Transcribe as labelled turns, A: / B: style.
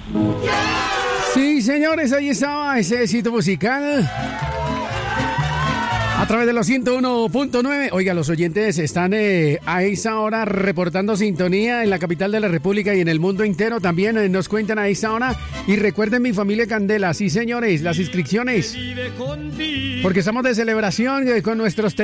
A: Sí, señores, ahí estaba ese éxito musical. A través de los 101.9. Oiga, los oyentes están a esa hora reportando sintonía en la capital de la República y en el mundo entero. También nos cuentan a esa hora. Y recuerden, mi familia Candela. Sí, señores, las inscripciones. Porque estamos de celebración con nuestros